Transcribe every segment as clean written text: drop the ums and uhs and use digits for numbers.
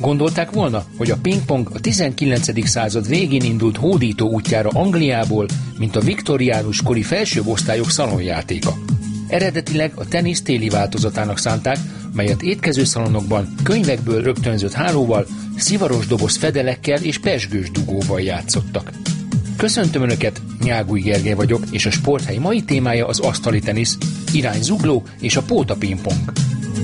Gondolták volna, hogy a pingpong a 19. század végén indult hódító útjára Angliából, mint a viktoriánus kori felsőbb osztályok szalonjátéka. Eredetileg a tenisz téli változatának szánták, melyet étkezőszalonokban, könyvekből rögtönzött hálóval, szivaros doboz fedelekkel és pezsgős dugóval játszottak. Köszöntöm Önöket, Nyágúj Gergely vagyok, és a Sporthely mai témája az asztali tenisz, irány zugló és a póta pingpong.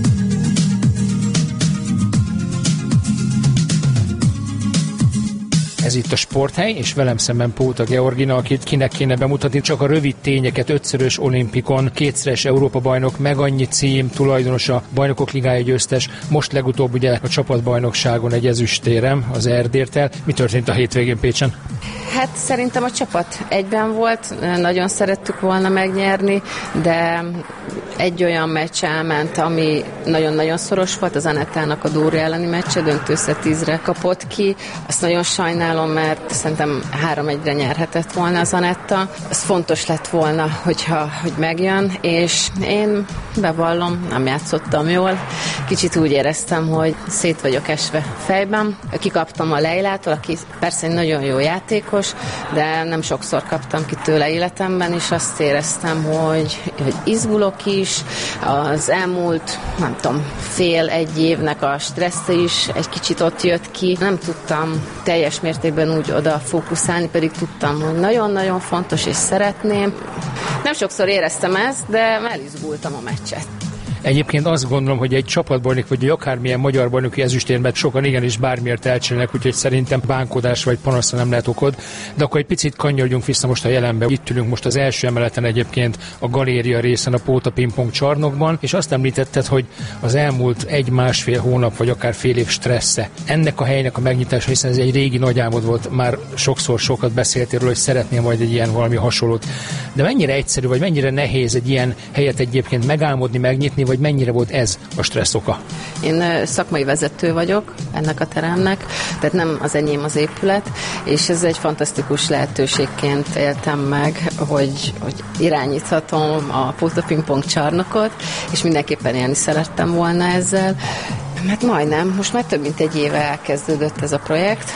Ez itt a Sporthely, és velem szemben Póta Georgina, akit kinek kéne bemutatni, csak a rövid tényeket: 5-szörös olimpikon, 2-szeres Európa-bajnok, meg annyi cím, tulajdonosa, Bajnokok Ligája győztes, most legutóbb ugye a csapatbajnokságon egy ezüstérem az Erdérttel. Mi történt a hétvégén Pécsen? Hát szerintem a csapat egyben volt, nagyon szerettük volna megnyerni, de egy olyan meccs elment, ami nagyon-nagyon szoros volt, az Anettának a Dóri elleni meccse, döntőszer 10-re kapott ki. Azt nagyon sajnálom, mert szerintem 3-1-re nyerhetett volna az Anetta. Ez fontos lett volna, hogy megjön, és én bevallom, nem játszottam jól. Kicsit úgy éreztem, hogy szét vagyok esve fejben. Kikaptam a Leilától, aki persze egy nagyon jó játékos, de nem sokszor kaptam ki tőle életemben, és azt éreztem, hogy izgulok is. Az elmúlt, nem tudom, fél-egy évnek a stressze is egy kicsit ott jött ki. Nem tudtam teljes mértékben úgy oda fókuszálni, pedig tudtam, hogy nagyon-nagyon fontos, és szeretném. Nem sokszor éreztem ezt, de elizgultam a meccset. Egyébként azt gondolom, hogy egy csapatbajnok, vagy akármilyen magyar bajnoki ezüstérmet sokan igenis bármiért elcsinálnak, úgyhogy szerintem bánkodás vagy panaszra nem lehet okod. De akkor egy picit kanyarodjunk vissza most a jelenbe. Itt ülünk most az első emeleten egyébként a galéria részen, a Póta Pingpong csarnokban, és azt említetted, hogy az elmúlt 1-1,5 hónap, vagy akár fél év stressze ennek a helynek a megnyitása, hiszen ez egy régi nagy álmod volt, már sokat beszéltél róla, hogy szeretnél majd egy ilyen valami hasonlót. De mennyire egyszerű, vagy mennyire nehéz egy ilyen helyet egyébként megálmodni, megnyitni, vagy mennyire volt ez a stressz oka? Én szakmai vezető vagyok ennek a teremnek, tehát nem az enyém az épület, és ez egy fantasztikus lehetőségként éltem meg, hogy irányíthatom a Póta Pingpong csarnokot, és mindenképpen élni szerettem volna ezzel. Hát majdnem, most már több mint egy éve elkezdődött ez a projekt,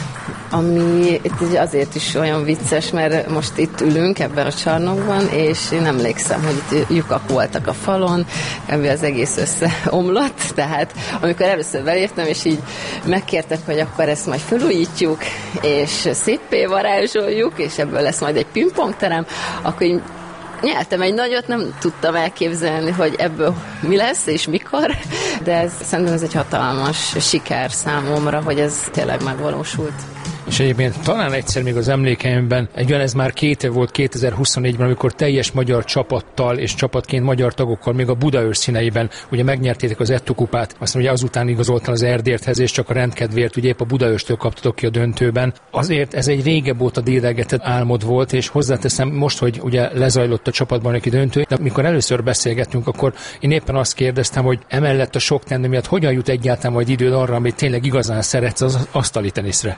ami azért is olyan vicces, mert most itt ülünk ebben a csarnokban, és én emlékszem, hogy itt lyukak voltak a falon, ebben az egész összeomlott, tehát amikor először beléptem, és így megkértek, hogy akkor ezt majd felújítjuk, és széppé varázsoljuk, és ebből lesz majd egy pingpongterem, akkor így nyeltem egy nagyot, nem tudtam elképzelni, hogy ebből mi lesz és mikor, de szerintem ez egy hatalmas siker számomra, hogy ez tényleg megvalósult. És egyébként talán egyszer még az emlékeimben, ez már 2 év volt 2024-ben, amikor teljes magyar csapattal és csapatként magyar tagokkal még a Budaörs színeiben ugye megnyertétek az Ettu kupát, aztán ugye azután igazoltál az Erdérthez, és csak a rendkedvéért ugye épp a Budaörstől kaptatok ki a döntőben. Azért ez egy régebb óta dédelgetett álmod volt, és hozzáteszem most, hogy ugye lezajlott a csapatbajnoki döntő, de amikor először beszélgettünk, akkor én éppen azt kérdeztem, hogy emellett a sok teendő miatt hogyan jut egyáltalán majd időd arra, amit tényleg igazán szeretsz, az asztali teniszre?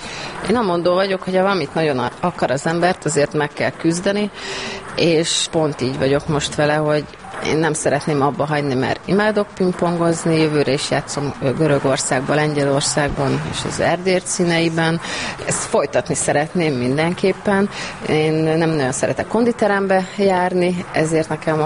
Én amondó vagyok, hogy ha valamit nagyon akar az embert, azért meg kell küzdeni, és pont így vagyok most vele, hogy én nem szeretném abba hagyni, mert imádok pingpongozni, jövőre is játszom Görögországban, Lengyelországban és az Erdért színeiben. Ezt folytatni szeretném mindenképpen. Én nem nagyon szeretek konditerembe járni, ezért nekem